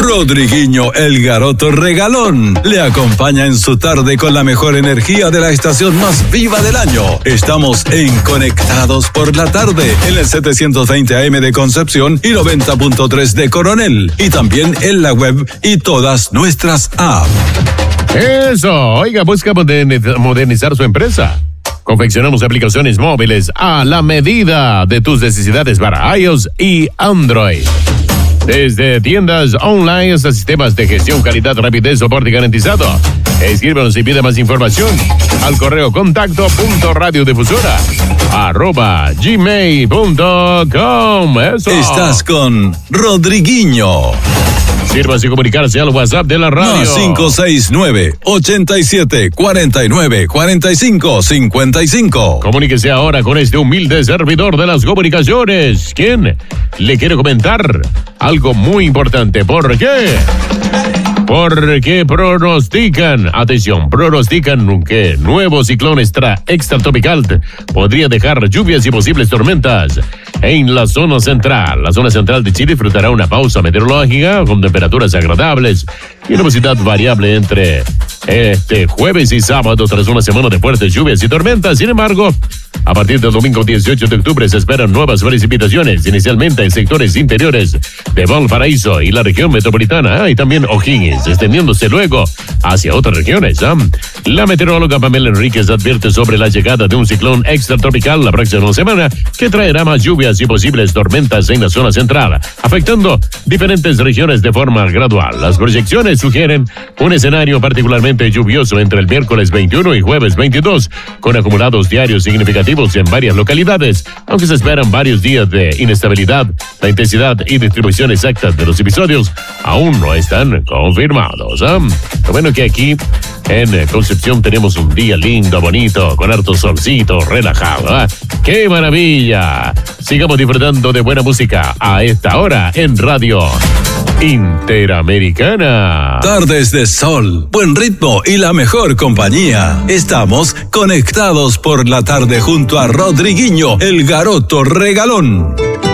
Rodriguinho el Garoto Regalón le acompaña en su tarde con la mejor energía de la estación más viva del año. Estamos en Conectados por la Tarde en el 720 AM de Concepción y 90.3 de Coronel, y también en la web y todas nuestras apps. Eso, oiga, busca modernizar su empresa. Confeccionamos aplicaciones móviles a la medida de tus necesidades para iOS y Android. Desde tiendas online hasta sistemas de gestión, calidad, rapidez, soporte garantizado. Escríbanos y pide más información al correo contacto.radiodifusora@gmail.com. Eso. Estás con Rodriguinho. Sírvase comunicarse al WhatsApp de la radio. Más 569-87-49-45-55. Comuníquese ahora con este humilde servidor de las comunicaciones. ¿Quién le quiere comentar algo muy importante? ¿Por qué? Porque pronostican que nuevo ciclón extratropical podría dejar lluvias y posibles tormentas en la zona central. La zona central de Chile disfrutará una pausa meteorológica con temperaturas agradables y nubosidad variable entre este jueves y sábado tras una semana de fuertes lluvias y tormentas. Sin embargo, a partir del domingo 18 de octubre se esperan nuevas precipitaciones, inicialmente en sectores interiores de Valparaíso y la región metropolitana, y también O'Higgins, extendiéndose luego hacia otras regiones. La meteoróloga Pamela Enríquez advierte sobre la llegada de un ciclón extratropical la próxima semana que traerá más lluvias y posibles tormentas en la zona central, afectando diferentes regiones de forma gradual. Las proyecciones sugieren un escenario particularmente lluvioso entre el miércoles 21 y jueves 22, con acumulados diarios significativos en varias localidades, aunque se esperan varios días de inestabilidad. La intensidad y distribución exacta de los episodios aún no están confirmados. Lo bueno que aquí en Concepción tenemos un día lindo, bonito, con harto solcito, relajado. ¡Qué maravilla! Sigamos disfrutando de buena música a esta hora en Radio Interamericana. Tardes de sol, buen ritmo y la mejor compañía. Estamos conectados por la tarde junto a Rodriguinho el Garoto Regalón.